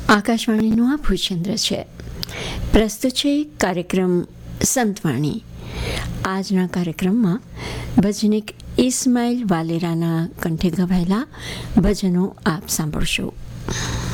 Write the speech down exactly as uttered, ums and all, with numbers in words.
આકાશવાણીનું આ ભૂચંદ્ર છે. પ્રસ્તુત છે કાર્યક્રમ સંતવાણી. આજના કાર્યક્રમમાં ભજનિક ઇસ્માઇલ વાલેરાના કંઠે ગવાયેલા ભજનો આપ સાંભળશો.